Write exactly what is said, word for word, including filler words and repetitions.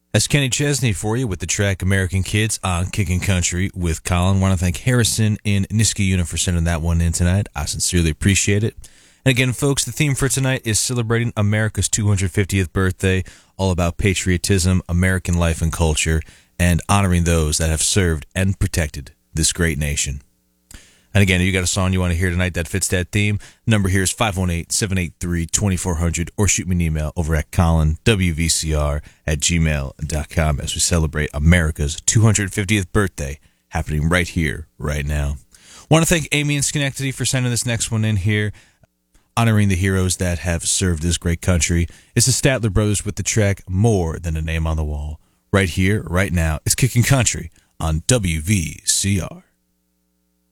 That's Kenny Chesney for you with the track American Kids on Kicking Country with Colin. Want to thank Harrison in Niskayuna for sending that one in tonight. I sincerely appreciate it. And again, folks, the theme for tonight is celebrating America's two hundred fiftieth birthday, all about patriotism, American life and culture, and honoring those that have served and protected this great nation. And again, if you got a song you want to hear tonight that fits that theme, number here is five one eight, seven eight three, two four zero zero, or shoot me an email over at colin w v c r at gmail dot com as we celebrate America's two hundred fiftieth birthday happening right here, right now. Want to thank Amy in Schenectady for sending this next one in here, honoring the heroes that have served this great country. It's the Statler Brothers with the track More Than a Name on the Wall. Right here, right now, it's Kicking Country on W V C R.